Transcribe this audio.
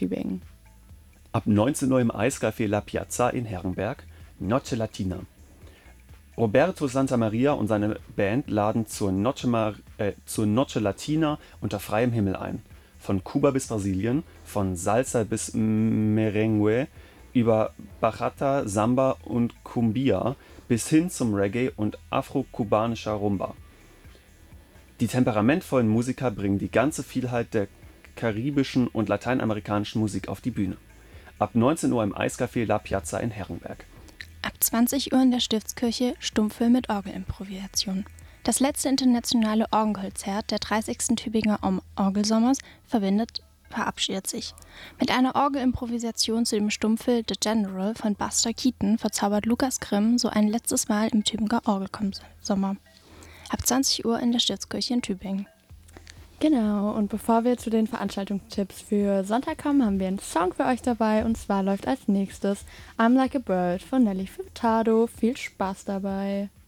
Tübingen. Ab 19 Uhr im Eiscafé La Piazza in Herrenberg, Noche Latina. Roberto Santamaria und seine Band laden zur Noche Latina unter freiem Himmel ein. Von Kuba bis Brasilien, von Salsa bis Merengue, über Bachata, Samba und Cumbia bis hin zum Reggae und afro-kubanischer Rumba. Die temperamentvollen Musiker bringen die ganze Vielheit der karibischen und lateinamerikanischen Musik auf die Bühne. Ab 19 Uhr im Eiscafé La Piazza in Herrenberg. Ab 20 Uhr in der Stiftskirche Stummfilm mit Orgelimprovisation. Das letzte internationale Orgelkonzert der 30. Tübinger Orgelsommers verabschiedet sich. Mit einer Orgelimprovisation zu dem Stummfilm The General von Buster Keaton verzaubert Lukas Grimm so ein letztes Mal im Tübinger Orgelsommer. Ab 20 Uhr in der Stiftskirche in Tübingen. Genau, und bevor wir zu den Veranstaltungstipps für Sonntag kommen, haben wir einen Song für euch dabei. Und zwar läuft als nächstes I'm Like a Bird von Nelly Furtado. Viel Spaß dabei!